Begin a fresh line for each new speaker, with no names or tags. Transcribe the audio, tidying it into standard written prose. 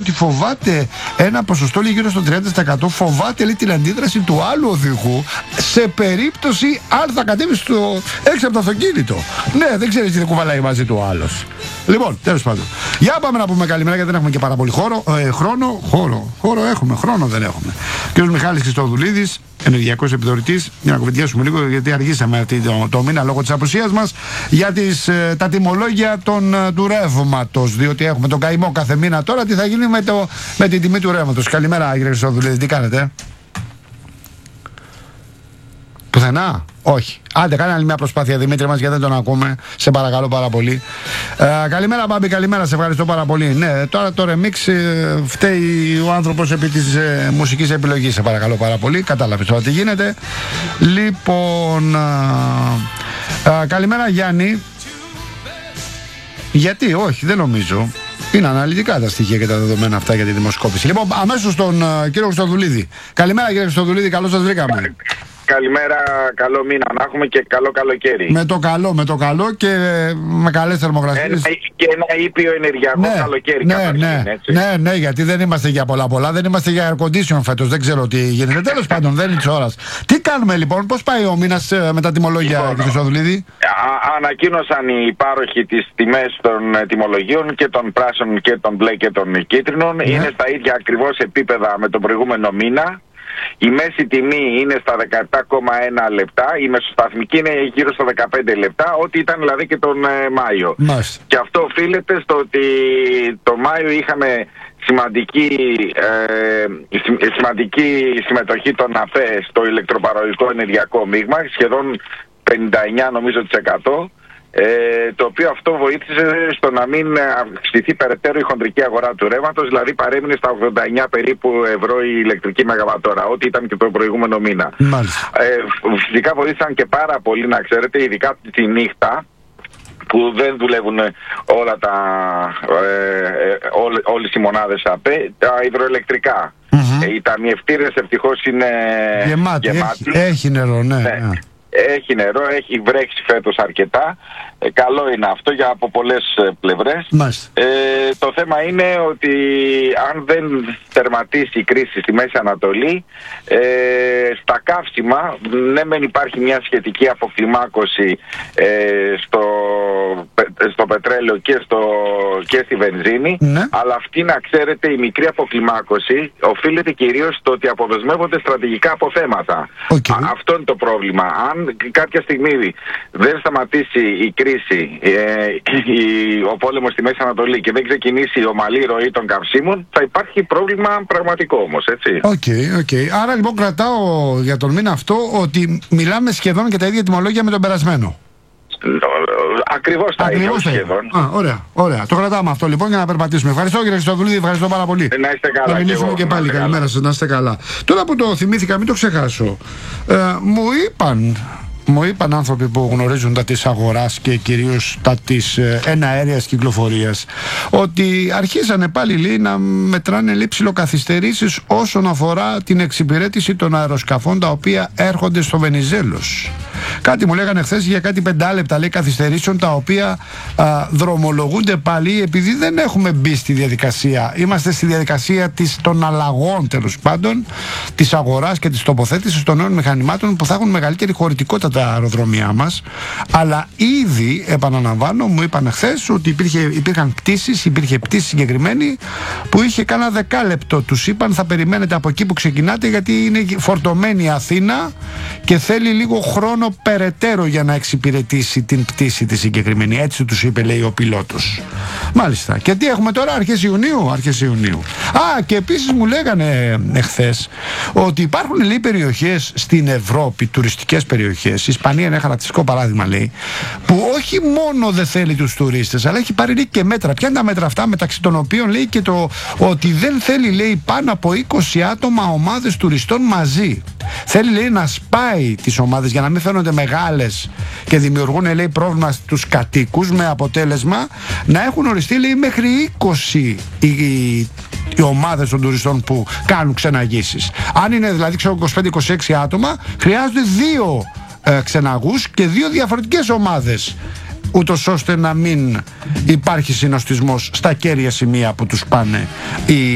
ότι φοβάται ένα ποσοστό λέει, γύρω στο 30%. Φοβάται λέει, την αντίδραση του άλλου οδηγού σε περίπτωση αν θα κατέβει έξω από το αυτοκίνητο. Ναι, δεν ξέρει τι δεν κουβαλάει μαζί του ο άλλος. Λοιπόν, τέλος πάντων. Για πάμε να πούμε καλημέρα γιατί δεν έχουμε και πάρα πολύ χώρο έχουμε, χρόνο δεν έχουμε. Κύριος Μιχάλης Χριστοδουλίδης, ενεργειακός επιδορητής, για να κουβεντιάσουμε λίγο γιατί αργήσαμε το μήνα λόγω της απουσίας μας για τα τιμολόγια του ρεύματος. Διότι έχουμε τον καημό κάθε μήνα τώρα. Τι θα γίνει με την τιμή του ρεύματος. Καλημέρα, κύριε Χριστοδουλίδη, τι κάνετε? Πουθενά? Όχι. Άντε, κάνε άλλη μια προσπάθεια, Δημήτρη μας, γιατί δεν τον ακούμε. Σε παρακαλώ πάρα πολύ. Καλημέρα, Μπάμπη, καλημέρα, σε ευχαριστώ πάρα πολύ. Ναι, τώρα το remix φταίει ο άνθρωπος επί της μουσικής επιλογής, σε παρακαλώ πάρα πολύ. Κατάλαβες τώρα τι γίνεται. Λοιπόν, καλημέρα, Γιάννη. Γιατί, όχι, δεν νομίζω. Είναι αναλυτικά τα στοιχεία και τα δεδομένα αυτά για τη δημοσκόπηση. Λοιπόν, αμέσως τον κύριο Χριστοδουλίδη. Καλημέρα, κύριε Χριστοδουλίδη, καλώς σας βρήκαμε.
Καλημέρα, καλό μήνα να έχουμε και καλό καλοκαίρι.
Με το καλό και με καλές θερμοκρασίες.
Και ένα ήπιο ενεργειακό καλοκαίρι.
Ναι, γιατί δεν είμαστε για πολλά, δεν είμαστε για air condition φέτος, δεν ξέρω τι γίνεται. Τέλος πάντων, δεν είναι της ώρας. Τι κάνουμε λοιπόν, πώς πάει ο μήνας με τα τιμολόγια, κύριε Χριστοδουλίδη?
Ανακοίνωσαν οι πάροχοι τις τιμές των τιμολογίων και των πράσινων και των μπλε και των κίτρινων. Είναι στα ίδια ακριβώς επίπεδα με τον προηγούμενο μήνα. Η μέση τιμή είναι στα 17,1 λεπτά, η μεσοσταθμική είναι γύρω στα 15 λεπτά, ό,τι ήταν δηλαδή και τον Μάιο. Και αυτό οφείλεται στο ότι το Μάιο είχαμε σημαντική συμμετοχή των ΑΠΕ στο ηλεκτροπαραγωγικό ενεργειακό μείγμα, σχεδόν 59 νομίζω %. Το οποίο αυτό βοήθησε στο να μην αυξηθεί περαιτέρω η χοντρική αγορά του ρεύματος, δηλαδή παρέμεινε στα 89 περίπου ευρώ η ηλεκτρική μεγαβατόρα, ό,τι ήταν και το προηγούμενο μήνα. Φυσικά βοήθησαν και πάρα πολύ, να ξέρετε, ειδικά τη νύχτα, που δεν δουλεύουν όλες οι μονάδες ΑΠΕ, τα υδροελεκτρικά. Οι ταμιευτήρες ευτυχώς είναι γεμάτοι.
Έχει νερό, ναι.
Έχει νερό, έχει βρέξει φέτος αρκετά. Καλό είναι αυτό από πολλές πλευρές. Το θέμα είναι ότι αν δεν τερματίσει η κρίση στη Μέση Ανατολή, στα καύσιμα, ναι μεν υπάρχει μια σχετική αποκλιμάκωση στο πετρέλαιο και στη βενζίνη, αλλά αυτή, να ξέρετε, η μικρή αποκλιμάκωση οφείλεται κυρίως στο ότι αποδεσμεύονται στρατηγικά αποθέματα. Αυτό είναι το πρόβλημα. Αν κάποια στιγμή δεν σταματήσει η κρίση, ο πόλεμος στη Μέση Ανατολή, και δεν ξεκινήσει η ομαλή ροή των καυσίμων, θα υπάρχει πρόβλημα πραγματικό όμως, έτσι.
Άρα λοιπόν κρατάω για τον μήνα αυτό ότι μιλάμε σχεδόν και τα ίδια τιμολόγια με τον περασμένο.
Ακριβώς τα ίδια σχεδόν.
Ωραία. Το κρατάμε αυτό λοιπόν για να περπατήσουμε. Ευχαριστώ, κύριε Χριστοδουλίδη, ευχαριστώ πάρα πολύ.
Να είστε καλά.
Να μιλήσουμε και πάλι. Καλημέρα σας, να είστε καλά. Τώρα που το θυμήθηκα, μην το ξεχάσω. Μου είπαν άνθρωποι που γνωρίζουν τα της αγοράς και κυρίως τα της εναέριας κυκλοφορίας ότι αρχίσανε πάλι, λέει, να μετράνε, λέει, ψιλοκαθυστερήσεις όσον αφορά την εξυπηρέτηση των αεροσκαφών τα οποία έρχονται στο Βενιζέλος. Κάτι μου λέγανε χθες για κάτι 5 λεπτά, λέει, καθυστερήσεων, τα οποία δρομολογούνται πάλι επειδή δεν έχουμε μπει στη διαδικασία. Είμαστε στη διαδικασία των αλλαγών, τέλος πάντων, της αγοράς και της τοποθέτησης των νέων μηχανημάτων που θα έχουν μεγαλύτερη χωρητικότητα τα αεροδρομιά μας. Αλλά ήδη, επαναλαμβάνω, μου είπαν χθες ότι υπήρχε πτήση συγκεκριμένη που είχε κάνα 10 λεπτό. Τους είπαν θα περιμένετε από εκεί που ξεκινάτε, γιατί είναι φορτωμένη η Αθήνα και θέλει λίγο χρόνο περαιτέρω για να εξυπηρετήσει την πτήση τη συγκεκριμένη. Έτσι τους είπε, λέει, ο πιλότος. Μάλιστα. Και τι έχουμε τώρα, αρχές Ιουνίου. Και επίσης μου λέγανε εχθές ότι υπάρχουν, λέει, περιοχές στην Ευρώπη, τουριστικές περιοχές. Η Ισπανία είναι ένα χαρακτηριστικό παράδειγμα, λέει, που όχι μόνο δεν θέλει τους τουρίστες, αλλά έχει πάρει, λέει, και μέτρα. Ποια είναι τα μέτρα αυτά, μεταξύ των οποίων, λέει, και το ότι δεν θέλει, λέει, πάνω από 20 άτομα ομάδες τουριστών μαζί. Θέλει, λέει, να σπάει τις ομάδες για να μην φαίνονται μεγάλες και δημιουργούν, λέει, πρόβλημα στους κατοίκους, με αποτέλεσμα να έχουν οριστεί, λέει, μέχρι 20 οι ομάδες των τουριστών που κάνουν ξεναγήσεις. Αν είναι δηλαδή, ξέρω, 25-26 άτομα, χρειάζονται 2 ξεναγούς και 2 διαφορετικές ομάδες, ούτως ώστε να μην υπάρχει συνοστισμός στα κέρια σημεία που τους πάνε οι